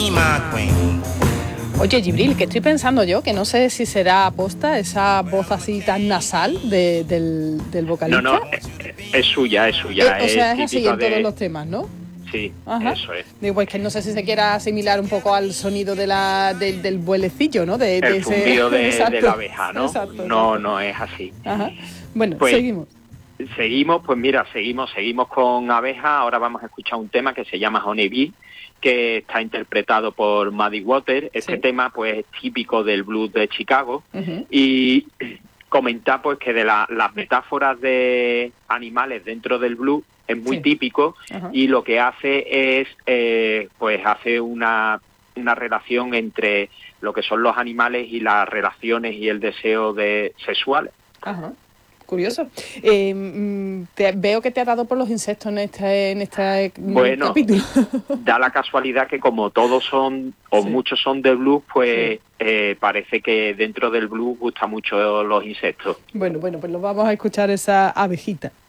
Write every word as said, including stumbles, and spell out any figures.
Oye, Gibril, que estoy pensando yo, que no sé si será aposta esa voz así tan nasal de, del, del vocalista. No, no, es, es suya, es suya. Eh, o sea, es, es así en de... todos los temas, ¿no? Sí, Ajá. eso es. Digo, pues que no sé si se quiera asimilar un poco al sonido de la, del, del vuelecillo, ¿no? De, El de zumbido ese... de, de la abeja, ¿no? Exacto, no, exacto. no es así. Ajá. Bueno, pues, seguimos. Seguimos, pues mira, seguimos, seguimos con abeja. Ahora vamos a escuchar un tema que se llama Honey Bee, que está interpretado por Muddy Waters. Este Sí. tema, pues, es típico del blues de Chicago. Uh-huh. Y comentar, pues, que de la, las metáforas de animales dentro del blues es muy Sí. típico. Uh-huh. Y lo que hace es, eh, pues, hace una, una relación entre lo que son los animales y las relaciones y el deseo de sexuales. Ajá. Curioso. Eh, te, veo que te ha dado por los insectos en este, en este bueno, capítulo. Da la casualidad que como todos son, o sí. muchos son de blues, pues sí. eh, parece que dentro del blues gusta mucho los insectos. Bueno, bueno, pues lo vamos a escuchar esa abejita.